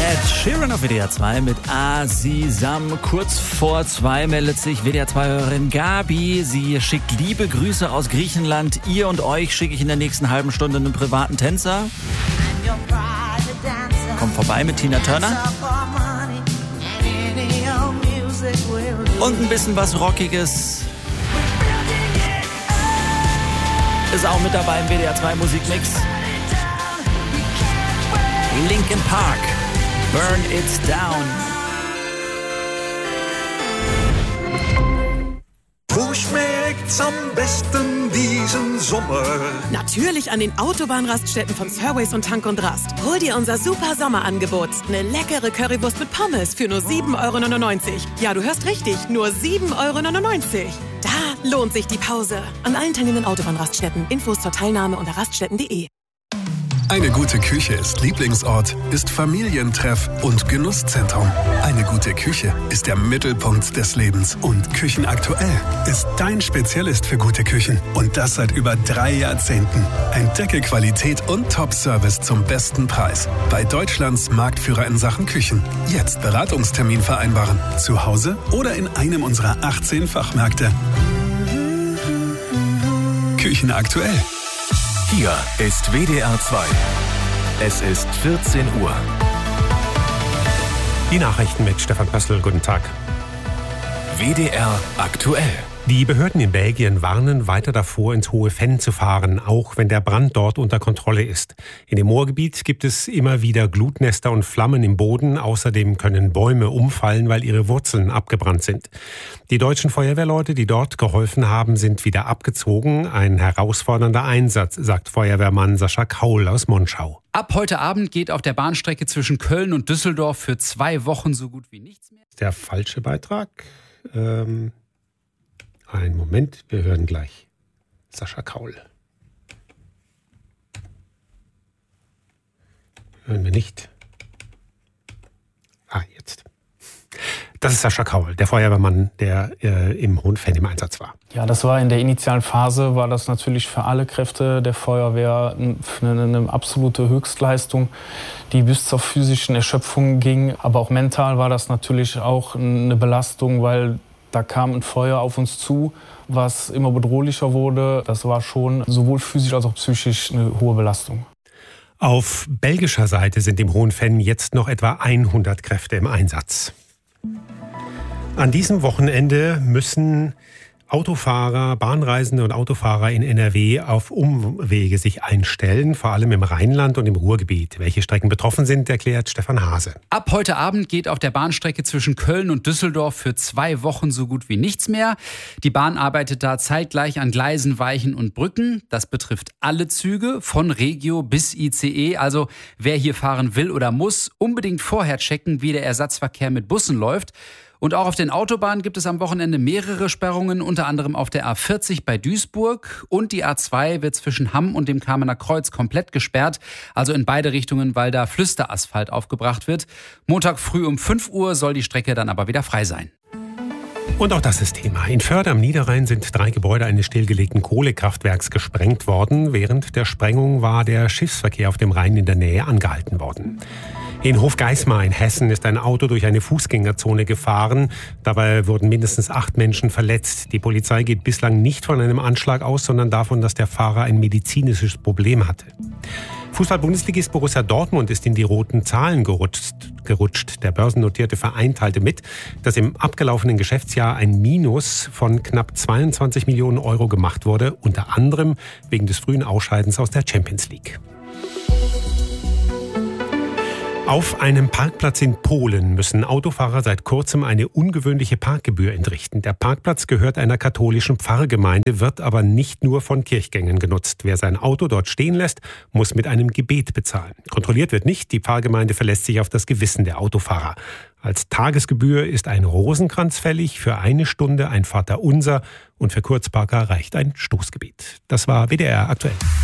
Ed Sheeran auf WDR 2 mit Azizam. Kurz vor 2 meldet sich WDR 2-Hörerin Gabi. Sie schickt liebe Grüße aus Griechenland. Ihr und euch schicke ich in der nächsten halben Stunde einen privaten Tänzer. Kommt vorbei mit Tina Turner. Und ein bisschen was Rockiges ist auch mit dabei im WDR 2 Musikmix. Linkin Park, Burn It Down. Wo schmeckt's am besten diesen Sommer? Natürlich an den Autobahnraststätten von Surways und Tank und Rast. Hol dir unser super Sommerangebot. Eine leckere Currywurst mit Pommes für nur 7,99 €. Ja, du hörst richtig, nur 7,99 €. Da lohnt sich die Pause. An allen teilnehmenden Autobahnraststätten. Infos zur Teilnahme unter raststätten.de. Eine gute Küche ist Lieblingsort, ist Familientreff und Genusszentrum. Eine gute Küche ist der Mittelpunkt des Lebens. Und Küchenaktuell ist dein Spezialist für gute Küchen. Und das seit über 3 Jahrzehnten. Entdecke Qualität und Top-Service zum besten Preis. Bei Deutschlands Marktführer in Sachen Küchen. Jetzt Beratungstermin vereinbaren. Zu Hause oder in einem unserer 18 Fachmärkte. Küchenaktuell. Hier ist WDR 2. Es ist 14 Uhr. Die Nachrichten mit Stefan Pössl. Guten Tag. WDR aktuell. Die Behörden in Belgien warnen weiter davor, ins Hohe Venn zu fahren, auch wenn der Brand dort unter Kontrolle ist. In dem Moorgebiet gibt es immer wieder Glutnester und Flammen im Boden. Außerdem können Bäume umfallen, weil ihre Wurzeln abgebrannt sind. Die deutschen Feuerwehrleute, die dort geholfen haben, sind wieder abgezogen. Ein herausfordernder Einsatz, sagt Feuerwehrmann Sascha Kaul aus Monschau. Ab heute Abend geht auf der Bahnstrecke zwischen Köln und Düsseldorf für 2 Wochen so gut wie nichts mehr. Der falsche Beitrag. Einen Moment, wir hören gleich Sascha Kaul. Hören wir nicht. Jetzt. Das ist Sascha Kaul, der Feuerwehrmann, der im Hohen Venn im Einsatz war. Ja, das war in der initialen Phase, war das natürlich für alle Kräfte der Feuerwehr eine absolute Höchstleistung, die bis zur physischen Erschöpfung ging. Aber auch mental war das natürlich auch eine Belastung, weil da kam ein Feuer auf uns zu, was immer bedrohlicher wurde. Das war schon sowohl physisch als auch psychisch eine hohe Belastung. Auf belgischer Seite sind im Hohen Venn jetzt noch etwa 100 Kräfte im Einsatz. An diesem Wochenende müssen Autofahrer, Bahnreisende und Autofahrer in NRW auf Umwege sich einstellen, vor allem im Rheinland und im Ruhrgebiet. Welche Strecken betroffen sind, erklärt Stefan Hase. Ab heute Abend geht auf der Bahnstrecke zwischen Köln und Düsseldorf für 2 Wochen so gut wie nichts mehr. Die Bahn arbeitet da zeitgleich an Gleisen, Weichen und Brücken. Das betrifft alle Züge, von Regio bis ICE. Also wer hier fahren will oder muss, unbedingt vorher checken, wie der Ersatzverkehr mit Bussen läuft. Und auch auf den Autobahnen gibt es am Wochenende mehrere Sperrungen, unter anderem auf der A40 bei Duisburg. Und die A2 wird zwischen Hamm und dem Kamener Kreuz komplett gesperrt. Also in beide Richtungen, weil da Flüsterasphalt aufgebracht wird. Montag früh um 5 Uhr soll die Strecke dann aber wieder frei sein. Und auch das ist Thema. In Förde am Niederrhein sind 3 Gebäude eines stillgelegten Kohlekraftwerks gesprengt worden. Während der Sprengung war der Schiffsverkehr auf dem Rhein in der Nähe angehalten worden. In Hofgeismar in Hessen ist ein Auto durch eine Fußgängerzone gefahren. Dabei wurden mindestens 8 Menschen verletzt. Die Polizei geht bislang nicht von einem Anschlag aus, sondern davon, dass der Fahrer ein medizinisches Problem hatte. Fußball-Bundesligist Borussia Dortmund ist in die roten Zahlen gerutscht. Der börsennotierte Verein teilte mit, dass im abgelaufenen Geschäftsjahr ein Minus von knapp 22 Millionen Euro gemacht wurde, unter anderem wegen des frühen Ausscheidens aus der Champions League. Auf einem Parkplatz in Polen müssen Autofahrer seit kurzem eine ungewöhnliche Parkgebühr entrichten. Der Parkplatz gehört einer katholischen Pfarrgemeinde, wird aber nicht nur von Kirchgängern genutzt. Wer sein Auto dort stehen lässt, muss mit einem Gebet bezahlen. Kontrolliert wird nicht, die Pfarrgemeinde verlässt sich auf das Gewissen der Autofahrer. Als Tagesgebühr ist ein Rosenkranz fällig, für 1 Stunde ein Vaterunser und für Kurzparker reicht ein Stoßgebet. Das war WDR aktuell.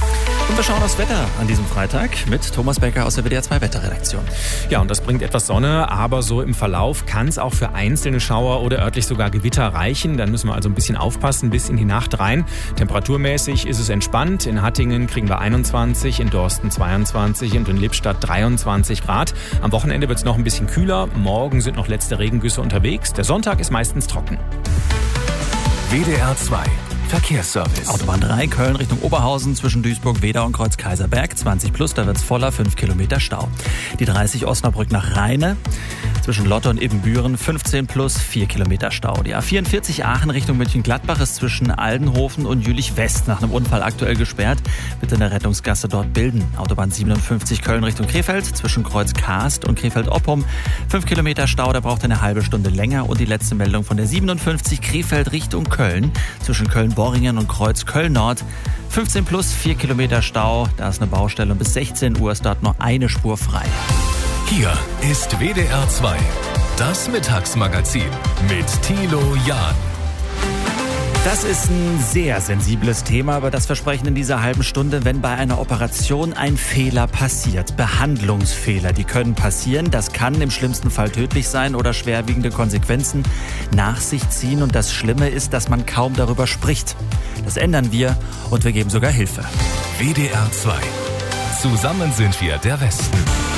Und wir schauen aufs Wetter an diesem Freitag mit Thomas Becker aus der WDR 2 Wetterredaktion. Ja, und das bringt etwas Sonne, aber so im Verlauf kann es auch für einzelne Schauer oder örtlich sogar Gewitter reichen. Dann müssen wir also ein bisschen aufpassen bis in die Nacht rein. Temperaturmäßig ist es entspannt. In Hattingen kriegen wir 21, in Dorsten 22 und in Lippstadt 23 Grad. Am Wochenende wird es noch ein bisschen kühler. Morgen sind noch letzte Regengüsse unterwegs. Der Sonntag ist meistens trocken. WDR 2 Verkehrsservice. Autobahn 3, Köln Richtung Oberhausen zwischen Duisburg, Wedau und Kreuz-Kaiserberg. 20 plus, da wird's voller, 5 Kilometer Stau. Die 30 Osnabrück nach Rheine zwischen Lotte und Ibbenbüren, 15 plus, 4 Kilometer Stau. Die A44 Aachen Richtung München-Gladbach ist zwischen Aldenhofen und Jülich-West nach einem Unfall aktuell gesperrt. Bitte in der Rettungsgasse dort bilden. Autobahn 57 Köln Richtung Krefeld zwischen Kreuz-Karst und Krefeld-Oppum. 5 Kilometer Stau, da braucht eine halbe Stunde länger. Und die letzte Meldung von der 57 Krefeld Richtung Köln zwischen Köln-Borringen und Kreuz-Köln-Nord. 15 plus, 4 Kilometer Stau, da ist eine Baustelle und bis 16 Uhr ist dort nur eine Spur frei. Hier ist WDR 2, das Mittagsmagazin mit Thilo Jahn. Das ist ein sehr sensibles Thema, aber das Versprechen in dieser halben Stunde, wenn bei einer Operation ein Fehler passiert. Behandlungsfehler, die können passieren. Das kann im schlimmsten Fall tödlich sein oder schwerwiegende Konsequenzen nach sich ziehen. Und das Schlimme ist, dass man kaum darüber spricht. Das ändern wir und wir geben sogar Hilfe. WDR 2. Zusammen sind wir der Westen.